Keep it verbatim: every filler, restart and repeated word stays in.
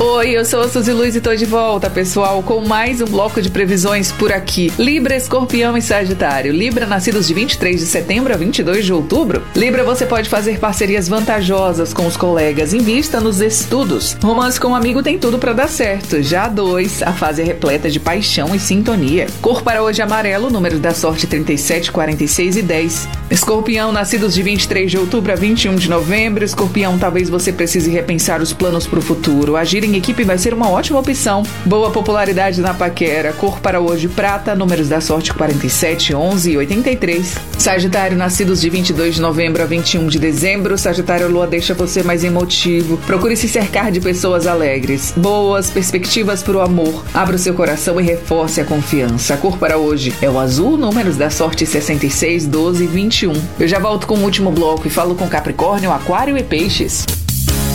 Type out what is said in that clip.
Oi, eu sou a Suzy Luiz e tô de volta, pessoal, com mais um bloco de previsões por aqui. Libra, Escorpião e Sagitário. Libra, nascidos de vinte e três de setembro a vinte e dois de outubro. Libra, você pode fazer parcerias vantajosas com os colegas. Invista nos estudos. Romance com um amigo tem tudo pra dar certo. Já dois, a fase é repleta de paixão e sintonia. Cor para hoje amarelo, números da sorte trinta e sete, quarenta e seis e dez. Escorpião, nascidos de vinte e três de outubro a vinte e um de novembro. Escorpião, talvez você precise repensar os planos pro futuro. Agir em equipe vai ser uma ótima opção. Boa popularidade na paquera. Cor para hoje prata, números da sorte quarenta e sete, onze e oitenta e três. Sagitário, nascidos de vinte e dois de novembro a vinte e um de dezembro. Sagitário, a lua deixa você mais emotivo. Procure se cercar de pessoas alegres. Boas perspectivas para o amor. Abra o seu coração e reforce a confiança. A cor para hoje é o azul, números da sorte sessenta e seis, doze e vinte e um. Eu já volto com o último bloco e falo com Capricórnio, Aquário e Peixes.